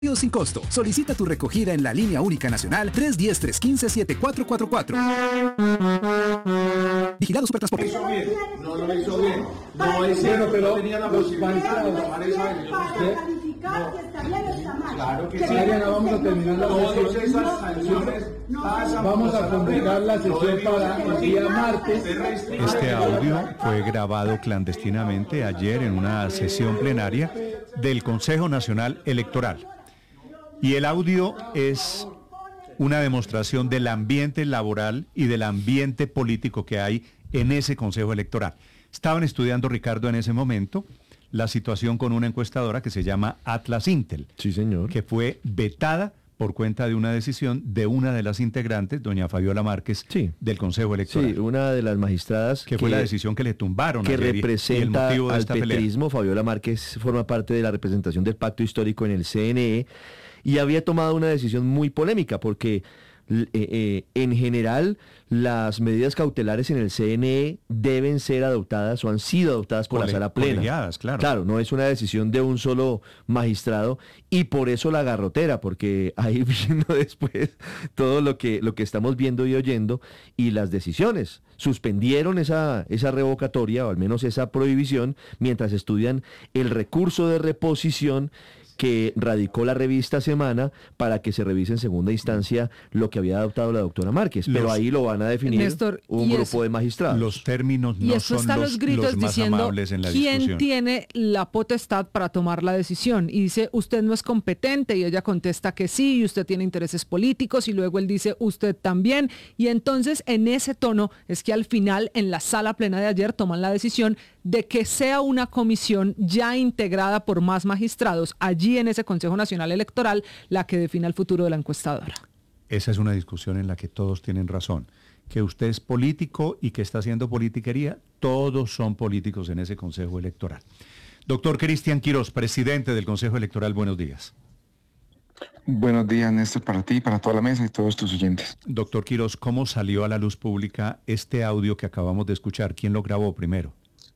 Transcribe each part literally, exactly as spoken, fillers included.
Sin costo. Solicita tu recogida en la línea única nacional tres uno cero, tres uno cinco, siete cuatro cuatro cuatro. Vigilado Supertransporte. Hizo bien. No lo hizo bien. No es bueno, pero no tenía la posibilidad de tomar esa decisión. Claro que sí. Mariana, vamos a terminar la Todas sesión. esas sanciones pasan. Vamos a convocar la sesión para el día martes. Este audio fue grabado clandestinamente ayer en una sesión plenaria del Consejo Nacional Electoral. Y el audio es una demostración del ambiente laboral y del ambiente político que hay en ese Consejo Electoral. Estaban estudiando, Ricardo, en ese momento la situación con una encuestadora que se llama Atlas Intel. Sí, señor. Que fue vetada por cuenta de una decisión de una de las integrantes, doña Fabiola Márquez, sí. del Consejo Electoral. Sí, una de las magistradas que, que fue la decisión que le tumbaron que ayer representa y el motivo de al esta petrismo. pelea. Fabiola Márquez forma parte de la representación del Pacto Histórico en el C N E y había tomado una decisión muy polémica porque eh, eh, en general las medidas cautelares en el C N E deben ser adoptadas o han sido adoptadas por Cole- la sala plena. colegiadas, claro. Claro, no es una decisión de un solo magistrado y por eso la garrotera, porque ahí vino después todo lo que, lo que estamos viendo y oyendo y las decisiones. Suspendieron esa, esa revocatoria o al menos esa prohibición mientras estudian el recurso de reposición que radicó la revista Semana para que se revise en segunda instancia lo que había adoptado la doctora Márquez. Pero Los- ahí lo van a definir Néstor, un y grupo eso- de magistrados. Los términos Y no eso son está los, los gritos los más diciendo amables en la quién discusión. tiene la potestad para tomar la decisión. Y dice, usted no es competente. Y ella contesta que sí, y usted tiene intereses políticos. Y luego él dice, usted también. Y entonces en ese tono es que al final en la sala plena de ayer toman la decisión de que sea una comisión ya integrada por más magistrados allí en ese Consejo Nacional Electoral la que defina el futuro de la encuestadora. Esa es una discusión en la que todos tienen razón. Que usted es político y que está haciendo politiquería, todos son políticos en ese Consejo Electoral. Doctor Cristian Quirós, presidente del Consejo Electoral, buenos días. Buenos días, Néstor, para ti, para toda la mesa y todos tus oyentes. Doctor Quirós, ¿cómo salió a la luz pública este audio que acabamos de escuchar? ¿Quién lo grabó primero?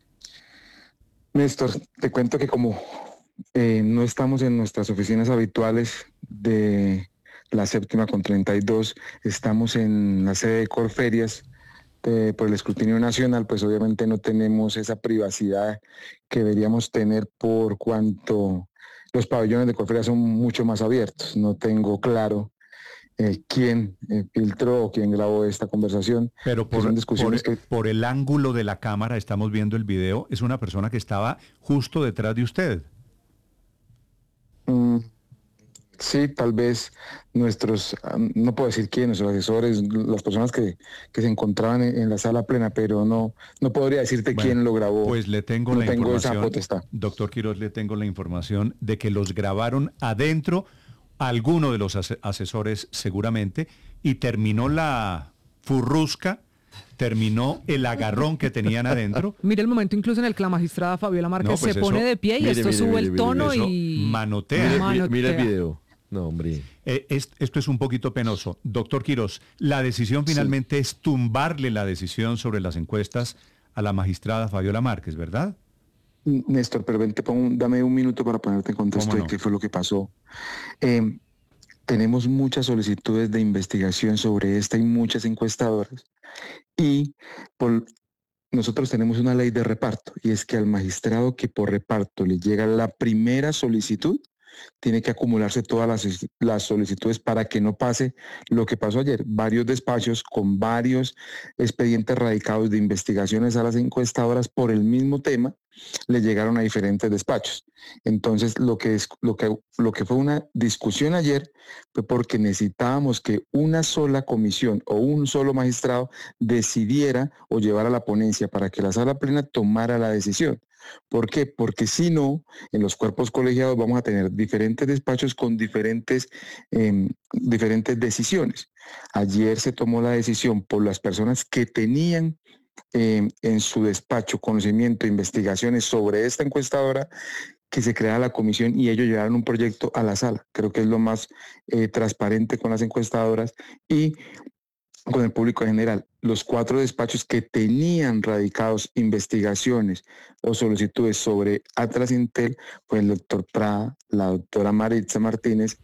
Néstor, te cuento que como eh, no estamos en nuestras oficinas habituales de la séptima con treinta y dos, estamos en la sede de Corferias eh, por el escrutinio nacional, pues obviamente no tenemos esa privacidad que deberíamos tener por cuanto los pabellones de Corferias son mucho más abiertos. No tengo claro eh, quién eh, filtró o quién grabó esta conversación. Pero por, son por, discusiones que... por el ángulo de la cámara, estamos viendo el video, es una persona que estaba justo detrás de usted. Mm, sí, tal vez nuestros, um, no puedo decir quién, nuestros asesores, las personas que, que se encontraban en, en la sala plena, pero no, no podría decirte Bueno, quién lo grabó. Pues le tengo no la tengo esa información, potestad. doctor Quirós, le tengo la información de que los grabaron adentro, alguno de los ase- asesores seguramente, y terminó la furrusca, terminó el agarrón que tenían adentro. Mire el momento incluso en el que la magistrada Fabiola Márquez No, pues se eso- pone de pie y mire, esto mire, sube mire, el mire, tono eso y manotea. Mira, manotea. mira el video. No, hombre. Eh, es- esto es un poquito penoso. Doctor Quirós, la decisión finalmente es tumbarle la decisión sobre las encuestas a la magistrada Fabiola Márquez, ¿verdad? Néstor, pero ven, te pongo un- dame un minuto para ponerte en contexto ¿Cómo de no? qué fue lo que pasó. Eh, tenemos muchas solicitudes de investigación sobre esta y muchas encuestadoras. Y por, nosotros tenemos una ley de reparto, y es que al magistrado que por reparto le llega la primera solicitud, tiene que acumularse todas las, las solicitudes para que no pase lo que pasó ayer. Varios despachos con varios expedientes radicados de investigaciones a las encuestadoras por el mismo tema le llegaron a diferentes despachos. Entonces, lo que, es, lo que, lo que fue una discusión ayer fue porque necesitábamos que una sola comisión o un solo magistrado decidiera o llevara la ponencia para que la sala plena tomara la decisión. ¿Por qué? Porque si no, en los cuerpos colegiados vamos a tener diferentes despachos con diferentes, eh, diferentes decisiones. Ayer se tomó la decisión por las personas que tenían eh, en su despacho conocimiento e investigaciones sobre esta encuestadora, que se creara la comisión y ellos llevaron un proyecto a la sala. Creo que es lo más eh, transparente con las encuestadoras y con el público en general. Los cuatro despachos que tenían radicados investigaciones o solicitudes sobre Atlas Intel fue el doctor Prada, la doctora Maritza Martínez